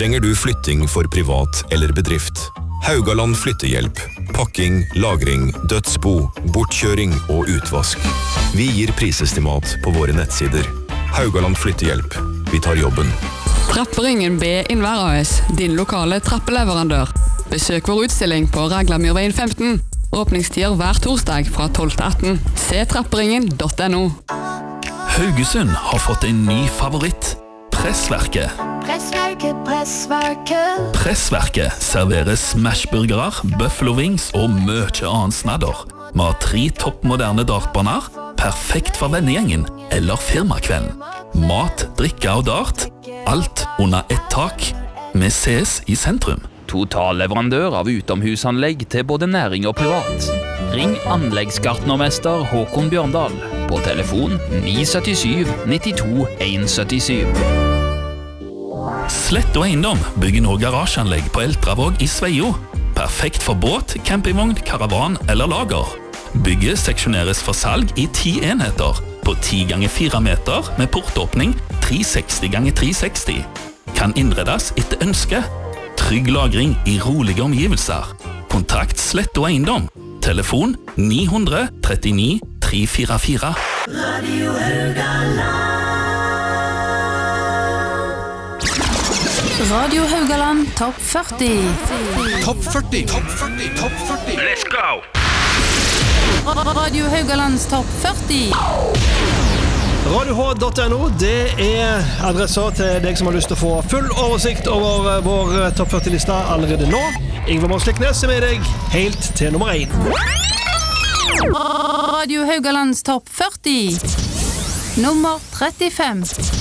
Trenger du flytting for privat eller bedrift? Haugaland Flyttehjelp. Pakking, lagring, dødsbo, bortkjøring og utvask. Vi gir prisestimat på våre nettsider. Haugaland Flyttehjelp. Vi tar jobben. Trapperingen B Innvær AS, din lokale trappeleverandør. Besøk vår utstilling på Raglamyrveien 15. Åpningstider hver torsdag fra 12 til 18. Se trapperingen.no. Haugesund har fått en ny favoritt. Pressverket. Pressverket serverer smashburgerer, buffalo wings og mye annen snadder. Vi har 3 toppmoderne dartbaner, perfekt for vennegjengen eller firmakvelden. Mat, drikke og dart, alt under ett tak. Vi ses i sentrum. Totalleverandør av utomhusanlegg til både næring og privat. Ring anleggsgartnermester Håkon Bjørndal på telefon 977 92 177. Slett og Eiendom bygger nå garasjeanlegg på Eltravåg i Sveio. Perfekt for båt, campingvogn, karavan eller lager. Bygget seksjoneres for salg i 10 enheter på 10 ganger 4 meter med portåpning 360 ganger 360. Kan innredes etter ønske. Trygg lagring i rolige omgivelser. Kontakt Slett og Eiendom. Telefon 900 39 344. Radio Haugaland. Radio Haugaland Topp 40. Topp 40. Topp 40. Topp 40. Let's go! Radio Haugalands Topp 40. RadioH.no, det adresser til deg som har lyst til å få full oversikt over vår Topp 40-lista allerede nå. Ingvar Morsliknes med deg helt til nummer 1. Radio Haugalands Topp 40. Nummer 35.